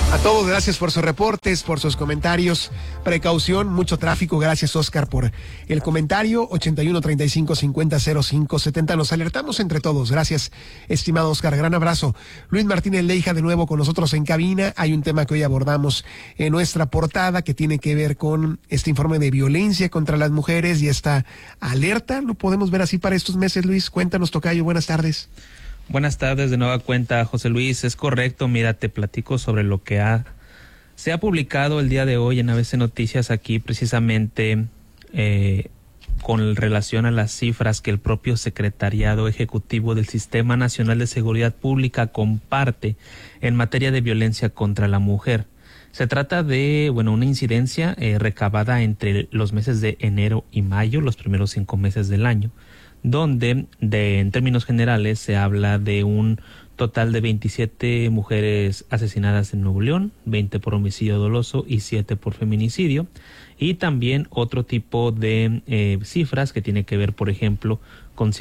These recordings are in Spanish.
A todos, gracias por sus reportes, por sus comentarios. Precaución, mucho tráfico. Gracias, Oscar, por el comentario. 81 35 50 05 70. Nos alertamos entre todos. Gracias, estimado Oscar. Gran abrazo. Luis Martínez Leija, de nuevo con nosotros en cabina. Hay un tema que hoy abordamos en nuestra portada que tiene que ver con este informe de violencia contra las mujeres y esta alerta. ¿Lo podemos ver así para estos meses, Luis? Cuéntanos, tocayo. Buenas tardes. Buenas tardes de nueva cuenta, José Luis. Es correcto, mira, te platico sobre lo que se ha publicado el día de hoy en ABC Noticias aquí precisamente con relación a las cifras que el propio Secretariado Ejecutivo del Sistema Nacional de Seguridad Pública comparte en materia de violencia contra la mujer. Se trata de, una incidencia recabada entre los meses de enero y mayo, los primeros 5 meses del año, donde en términos generales se habla de un total de 27 mujeres asesinadas en Nuevo León, 20 por homicidio doloso y 7 por feminicidio, y también otro tipo de cifras que tiene que ver, por ejemplo, con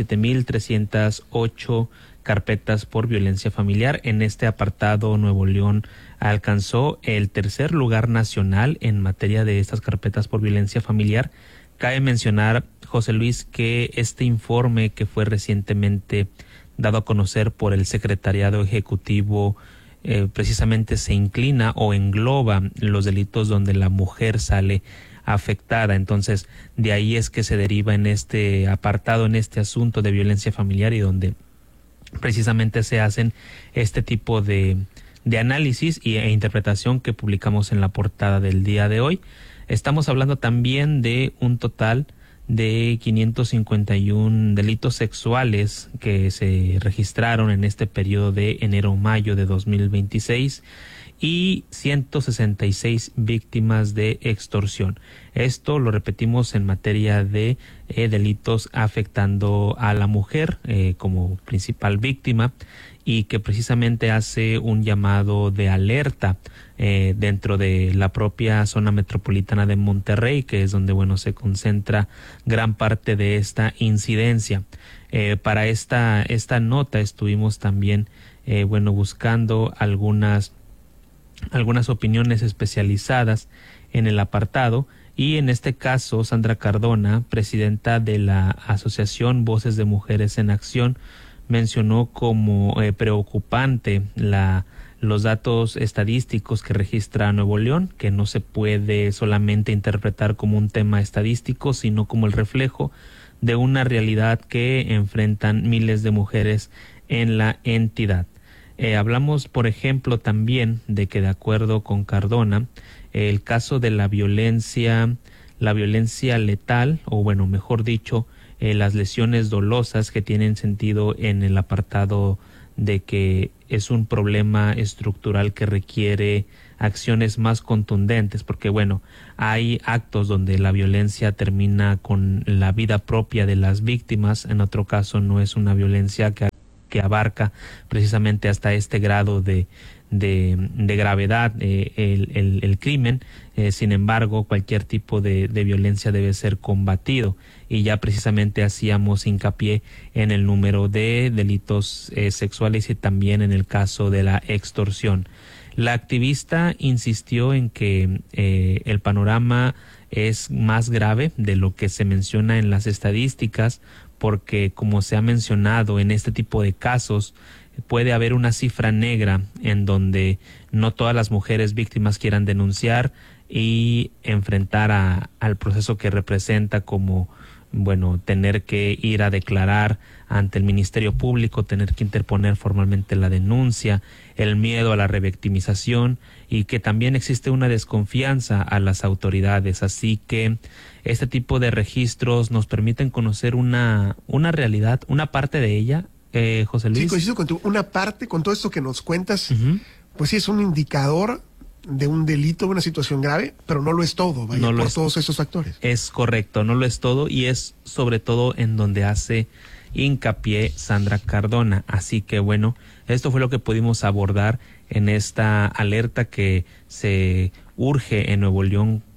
7,308 carpetas por violencia familiar. En este apartado, Nuevo León alcanzó el tercer lugar nacional en materia de estas carpetas por violencia familiar. Cabe mencionar, José Luis, que este informe que fue recientemente dado a conocer por el Secretariado Ejecutivo precisamente se inclina o engloba los delitos donde la mujer sale afectada. Entonces, de ahí es que se deriva en este apartado, en este asunto de violencia familiar y donde precisamente se hacen este tipo de análisis e interpretación que publicamos en la portada del día de hoy. Estamos hablando también de un total de 551 delitos sexuales que se registraron en este periodo de enero-mayo de 2026 y 166 víctimas de extorsión. Esto lo repetimos en materia de delitos afectando a la mujer como principal víctima, y que precisamente hace un llamado de alerta dentro de la propia zona metropolitana de Monterrey, que es donde se concentra gran parte de esta incidencia. Para esta nota estuvimos también buscando algunas opiniones especializadas en el apartado, y en este caso Sandra Cardona, presidenta de la Asociación Voces de Mujeres en Acción, mencionó como preocupante los datos estadísticos que registra Nuevo León, que no se puede solamente interpretar como un tema estadístico, sino como el reflejo de una realidad que enfrentan miles de mujeres en la entidad. Hablamos, por ejemplo, también de que, de acuerdo con Cardona, el caso de la violencia letal, o mejor dicho, las lesiones dolosas, que tienen sentido en el apartado de que es un problema estructural que requiere acciones más contundentes, porque hay actos donde la violencia termina con la vida propia de las víctimas. En otro caso no es una violencia que abarca precisamente hasta este grado de gravedad el crimen. Sin embargo, cualquier tipo de violencia debe ser combatido, y ya precisamente hacíamos hincapié en el número de delitos sexuales y también en el caso de la extorsión. La activista insistió en que el panorama es más grave de lo que se menciona en las estadísticas, porque, como se ha mencionado, en este tipo de casos puede haber una cifra negra en donde no todas las mujeres víctimas quieran denunciar y enfrentar al proceso que representa, como tener que ir a declarar ante el Ministerio Público, tener que interponer formalmente la denuncia, el miedo a la revictimización, y que también existe una desconfianza a las autoridades. Así que este tipo de registros nos permiten conocer una realidad, una parte de ella, José Luis. Sí, coincido contigo. Una parte, con todo esto que nos cuentas, pues sí es un indicador de un delito, de una situación grave, pero no lo es todo, por todos esos factores. Es correcto, no lo es todo, y es sobre todo en donde hace hincapié Sandra Cardona. Así que esto fue lo que pudimos abordar en esta alerta que se urge en Nuevo León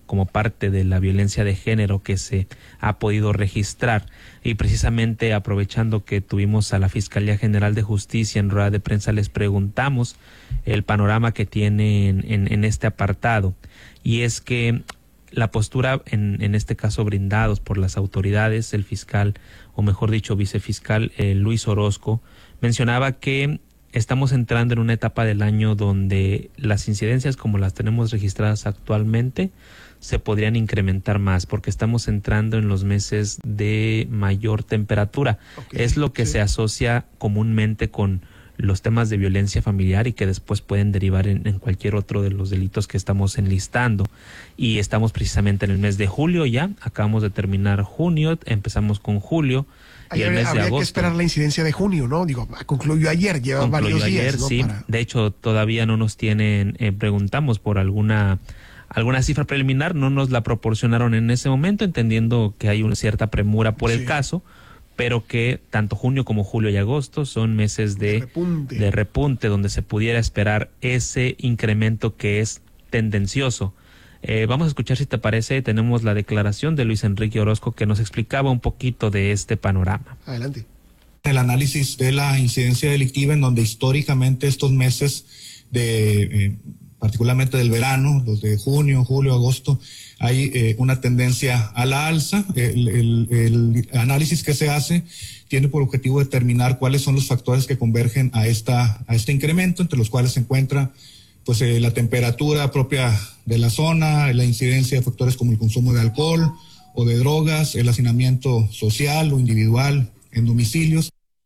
como parte de la violencia de género que se ha podido registrar. Y precisamente aprovechando que tuvimos a la Fiscalía General de Justicia en rueda de prensa, les preguntamos el panorama que tienen en este apartado. Y es que la postura, en este caso brindados por las autoridades, el fiscal, o mejor dicho, vicefiscal Luis Orozco, mencionaba que estamos entrando en una etapa del año donde las incidencias como las tenemos registradas actualmente se podrían incrementar más, porque estamos entrando en los meses de mayor temperatura. Es lo que se asocia comúnmente con los temas de violencia familiar y que después pueden derivar en cualquier otro de los delitos que estamos enlistando. Y estamos precisamente en el mes de julio ya, acabamos de terminar junio, empezamos con julio. Y el mes de agosto. Habría que esperar la incidencia de junio, ¿no? Digo, concluyó ayer, lleva varios días, ¿no? Sí. De hecho, todavía no nos tienen, preguntamos por alguna cifra preliminar, no nos la proporcionaron en ese momento, entendiendo que hay una cierta premura por el caso, pero que tanto junio como julio y agosto son meses de repunte, donde se pudiera esperar ese incremento que es tendencioso. Vamos a escuchar, si te parece, tenemos la declaración de Luis Enrique Orozco que nos explicaba un poquito de este panorama. Adelante. El análisis de la incidencia delictiva, en donde históricamente estos meses de particularmente del verano, los de junio, julio, agosto, hay una tendencia a la alza. El análisis que se hace tiene por objetivo determinar cuáles son los factores que convergen a este incremento, entre los cuales se encuentra pues la temperatura propia de la zona, la incidencia de factores como el consumo de alcohol o de drogas, el hacinamiento social o individual en domicilios.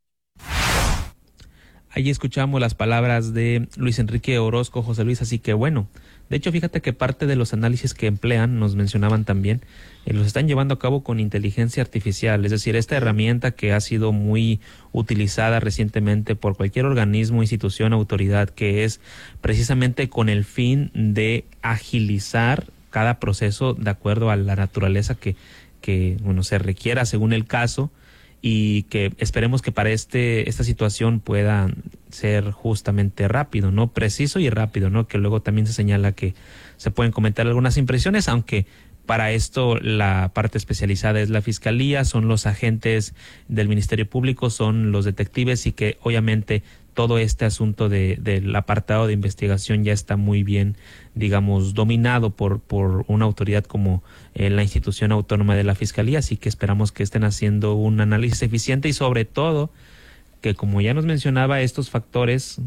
Allí escuchamos las palabras de Luis Enrique Orozco, José Luis, así que bueno, de hecho fíjate que parte de los análisis que emplean, nos mencionaban también, los están llevando a cabo con inteligencia artificial, es decir, esta herramienta que ha sido muy utilizada recientemente por cualquier organismo, institución, autoridad, que es precisamente con el fin de agilizar cada proceso de acuerdo a la naturaleza que bueno, se requiera según el caso, y que esperemos que para esta situación pueda ser justamente rápido, ¿no? Preciso y rápido, ¿no? Que luego también se señala que se pueden cometer algunas impresiones, aunque para esto la parte especializada es la Fiscalía, son los agentes del Ministerio Público, son los detectives, y que obviamente todo este asunto del apartado de investigación ya está muy bien, digamos, dominado por una autoridad como la institución autónoma de la Fiscalía, así que esperamos que estén haciendo un análisis eficiente y sobre todo que, como ya nos mencionaba, estos factores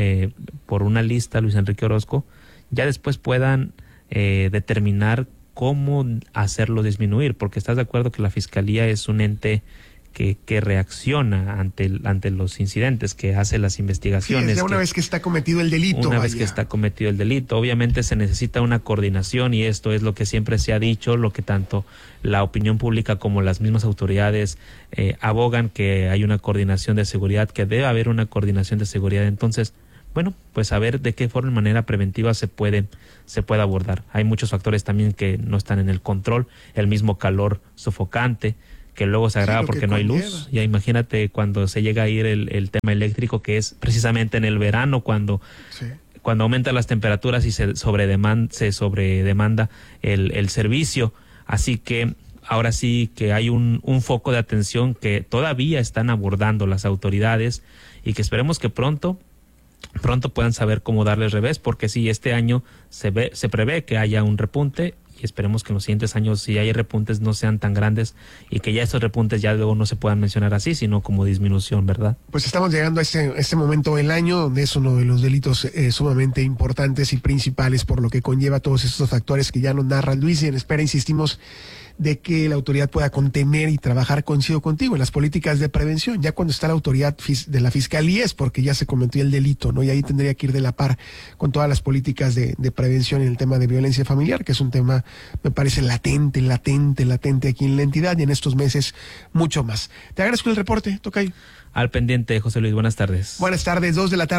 por una lista, Luis Enrique Orozco, ya después puedan determinar cómo hacerlo disminuir, porque estás de acuerdo que la Fiscalía es un ente que reacciona ante los incidentes, que hace las investigaciones. Sí, una vez que está cometido el delito. Una vez que está cometido el delito, obviamente se necesita una coordinación, y esto es lo que siempre se ha dicho, lo que tanto la opinión pública como las mismas autoridades abogan, que hay una coordinación de seguridad, que debe haber una coordinación de seguridad. Entonces, bueno, pues a ver de qué forma, de manera preventiva se puede abordar. Hay muchos factores también que no están en el control, el mismo calor sofocante, que luego se agrava porque no hay luz. Ya imagínate cuando se llega a ir el tema eléctrico, que es precisamente en el verano cuando aumentan las temperaturas y se sobredemanda el servicio. Así que ahora sí que hay un foco de atención que todavía están abordando las autoridades, y que esperemos que pronto puedan saber cómo darles revés, porque sí, este año se prevé que haya un repunte, y esperemos que en los siguientes años, si hay repuntes, no sean tan grandes, y que ya estos repuntes ya luego no se puedan mencionar así, sino como disminución, ¿verdad? Pues estamos llegando a este momento del año donde es uno de los delitos sumamente importantes y principales, por lo que conlleva todos estos factores que ya nos narra Luis, y en espera, insistimos, de que la autoridad pueda contener y trabajar contigo en las políticas de prevención. Ya cuando está la autoridad de la Fiscalía es porque ya se cometió el delito, ¿no? Y ahí tendría que ir de la par con todas las políticas de prevención en el tema de violencia familiar, que es un tema, me parece, latente aquí en la entidad, y en estos meses mucho más. Te agradezco el reporte, Tocayo. Al pendiente, José Luis, buenas tardes. Buenas tardes,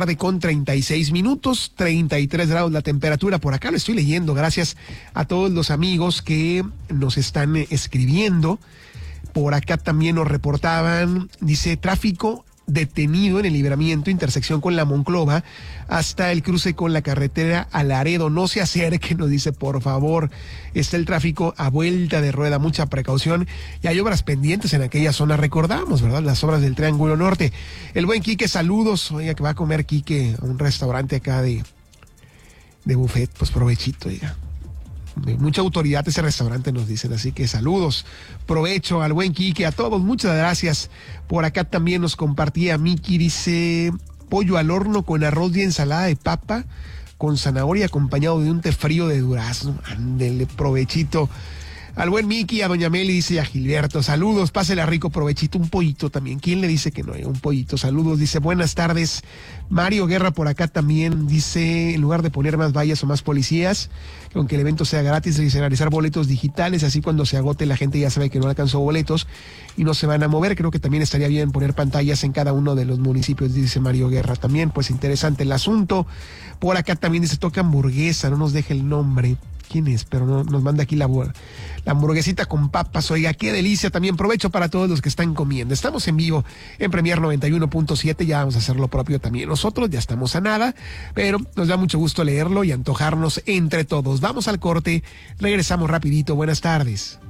2:36 p.m, 33 grados la temperatura por acá, lo estoy leyendo, gracias a todos los amigos que nos están escribiendo. Por acá también nos reportaban, dice, tráfico detenido en el Libramiento, intersección con la Monclova, hasta el cruce con la carretera a Laredo. No se acerque, nos dice, por favor. Está el tráfico a vuelta de rueda, mucha precaución. Y hay obras pendientes en aquella zona, recordamos, ¿verdad? Las obras del Triángulo Norte. El buen Quique, saludos. Oiga, que va a comer Quique a un restaurante acá de buffet, pues provechito, oiga. De mucha autoridad ese restaurante, nos dicen, así que saludos, provecho al buen Quique, a todos, muchas gracias. Por acá también nos compartía Miki, dice, pollo al horno con arroz y ensalada de papa, con zanahoria acompañado de un té frío de durazno. Ándele, provechito. Al buen Miki, a doña Meli, dice, y a Gilberto, saludos, pásela rico, provechito, un pollito también. ¿Quién le dice que no hay un pollito? Saludos, dice, buenas tardes. Mario Guerra por acá también dice, en lugar de poner más vallas o más policías, aunque el evento sea gratis, dice, realizar boletos digitales, así cuando se agote la gente ya sabe que no alcanzó boletos y no se van a mover. Creo que también estaría bien poner pantallas en cada uno de los municipios, dice Mario Guerra también, pues interesante el asunto. Por acá también dice, toca hamburguesa, no nos deje el nombre. ¿Quién es? Pero no, nos manda aquí la hamburguesita con papas. Oiga, qué delicia. También provecho para todos los que están comiendo. Estamos en vivo en Premier 91.7. Ya vamos a hacer lo propio también nosotros. Ya estamos a nada, pero nos da mucho gusto leerlo y antojarnos entre todos. Vamos al corte. Regresamos rapidito. Buenas tardes.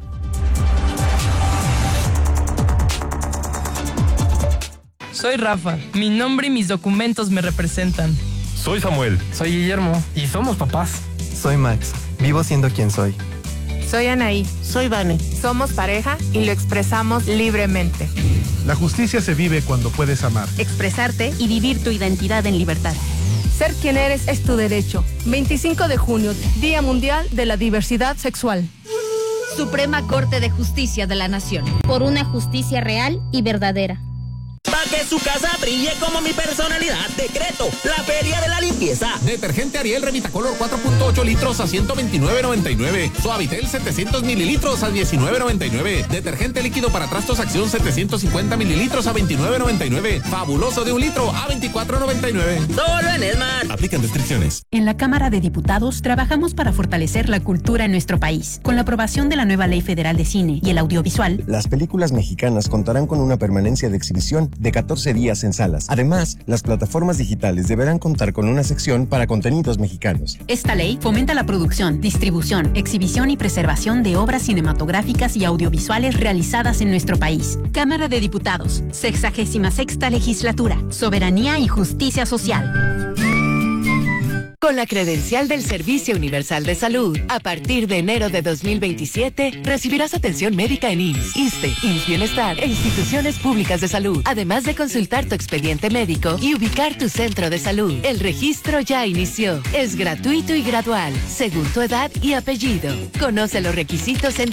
Soy Rafa. Mi nombre y mis documentos me representan. Soy Samuel. Soy Guillermo. Y somos papás. Soy Max. Vivo siendo quien soy. Soy Anaí. Soy Vane. Somos pareja y lo expresamos libremente. La justicia se vive cuando puedes amar, expresarte y vivir tu identidad en libertad. Ser quien eres es tu derecho. 25 de junio, Día Mundial de la Diversidad Sexual. Suprema Corte de Justicia de la Nación. Por una justicia real y verdadera. Para que su casa brille como mi personalidad, decreto la Feria de la Limpieza. Detergente Ariel Revitacolor 4.8 litros a $129.99. Suavitel 700 mililitros a $19.99. Detergente líquido para trastos Acción 750 mililitros a $29.99. Fabuloso de 1 litro a $24.99. Solo en Esmart. Aplican restricciones. En la Cámara de Diputados trabajamos para fortalecer la cultura en nuestro país. Con la aprobación de la nueva Ley Federal de Cine y el audiovisual, las películas mexicanas contarán con una permanencia de exhibición de 14 días en salas. Además, las plataformas digitales deberán contar con una sección para contenidos mexicanos. Esta ley fomenta la producción, distribución, exhibición y preservación de obras cinematográficas y audiovisuales realizadas en nuestro país. Cámara de Diputados, 66ª Legislatura, Soberanía y Justicia Social. Con la credencial del Servicio Universal de Salud, a partir de enero de 2027, recibirás atención médica en IMSS, ISSSTE, IMSS Bienestar e instituciones públicas de salud, además de consultar tu expediente médico y ubicar tu centro de salud. El registro ya inició. Es gratuito y gradual, según tu edad y apellido. Conoce los requisitos en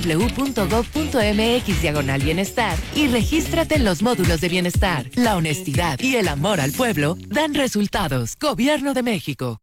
www.gov.mx/bienestar y regístrate en los módulos de bienestar. La honestidad y el amor al pueblo dan resultados. Gobierno de México.